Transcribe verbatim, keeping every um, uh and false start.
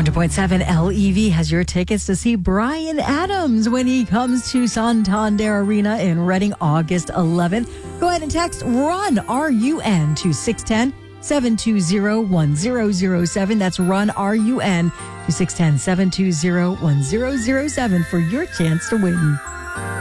one hundred point seven L E V has your tickets to see Bryan Adams when he comes to Santander Arena in Reading August eleventh. Go ahead and text RUN, R U N, to six one zero, seven two zero, one zero zero seven. That's RUN, R U N, to six one zero, seven two zero, one zero zero seven for your chance to win.